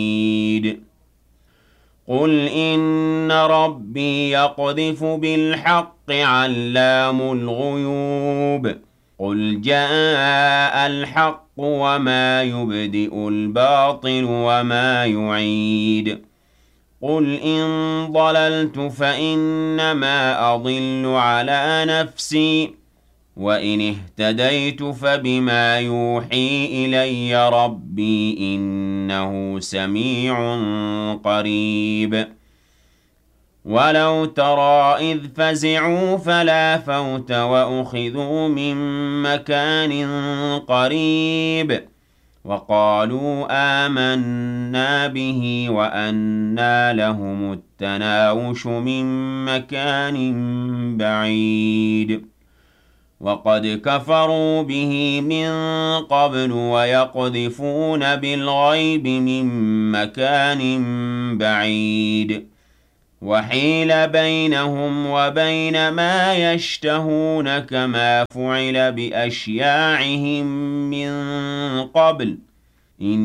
قُلْ إِنَّ رَبِّي يَقْذِفُ بِالْحَقِّ عَلَّامُ الْغُيُوبِ قُلْ جَاءَ الْحَقُّ وَمَا يُبْدِئُ الْبَاطِلُ وَمَا يُعِيدُ قُلْ إِن ضَلَلْتُ فَإِنَّمَا أَضِلُّ عَلَىٰ نَفْسِي وَإِنِ اهْتَدَيْتُ فَبِمَا يُوحِي إِلَيَّ رَبِّي ۚ إِنَّهُ سَمِيعٌ قَرِيبٌ وَلَوْ تَرَىٰ إِذْ فَزِعُوا فَلَا فَوْتَ وَأُخِذُوا مِن مَّكَانٍ قَرِيبٍ وَقَالُوا آمَنَّا بِهِ وَأَنَّىٰ لَهُمُ التَّنَاوُشُ مِن مَّكَانٍ بَعِيدٍ وَقَدْ كَفَرُوا بِهِ مِن قَبْلُ وَيَقْذِفُونَ بِالْغَيْبِ مِن مَّكَانٍ بَعِيدٍ وَحِيلَ بَيْنَهُمْ وَبَيْنَ مَا يَشْتَهُونَ كَمَا فُعِلَ بِأَشْيَاعِهِم مِّن قَبْلُ